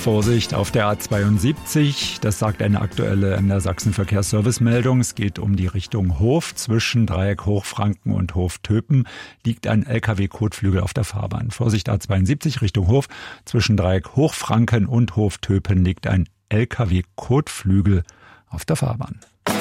Vorsicht auf der A72, das sagt eine aktuelle NDR-Sachsen-Verkehrsservice-Meldung. Es geht um die Richtung Hof. Zwischen Dreieck Hochfranken und Hof Töpen liegt ein LKW-Kotflügel auf der Fahrbahn. Vorsicht A72 Richtung Hof. Zwischen Dreieck Hochfranken und Hof Töpen liegt ein LKW-Kotflügel auf der Fahrbahn.